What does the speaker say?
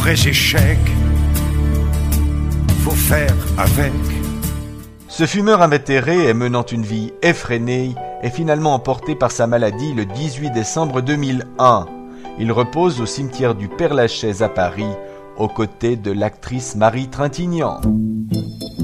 vrais échecs, faut faire avec. Ce fumeur invétéré et menant une vie effrénée est finalement emporté par sa maladie le 18 décembre 2001. Il repose au cimetière du Père-Lachaise à Paris, aux côtés de l'actrice Marie Trintignant.